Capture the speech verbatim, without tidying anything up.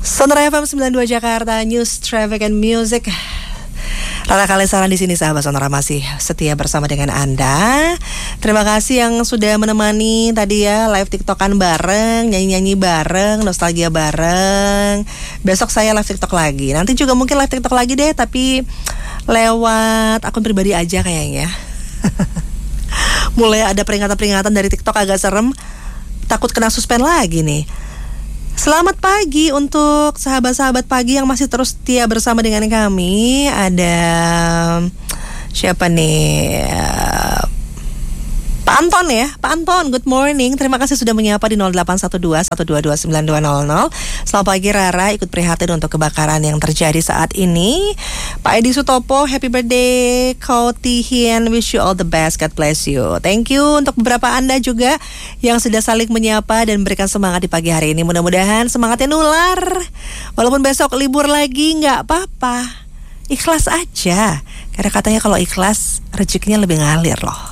Sonora F M sembilan puluh dua Jakarta, News, Traffic and Music. Rara Kalesaran di sini, sahabat Sonora masih setia bersama dengan Anda. Terima kasih yang sudah menemani tadi ya, live TikTokan bareng, nyanyi-nyanyi bareng, nostalgia bareng. Besok saya live TikTok lagi. Nanti juga mungkin live TikTok lagi deh, tapi lewat akun pribadi aja kayaknya. Mulai ada peringatan-peringatan dari TikTok agak serem. Takut kena suspend lagi nih. Selamat pagi untuk sahabat-sahabat pagi yang masih terus setia bersama dengan kami. Ada siapa nih? Pak Anton ya, Pak Anton, good morning. Terima kasih sudah menyapa di nol delapan satu dua satu dua dua sembilan dua nol nol. Selamat pagi Rara, ikut prihatin untuk kebakaran yang terjadi saat ini. Pak Edi Sutopo, happy birthday. Kau Tihian, wish you all the best, God bless you. Thank you untuk beberapa Anda juga yang sudah saling menyapa dan berikan semangat di pagi hari ini. Mudah-mudahan semangatnya nular. Walaupun besok libur lagi, gak apa-apa. Ikhlas aja. Karena katanya kalau ikhlas, rezekinya lebih ngalir loh.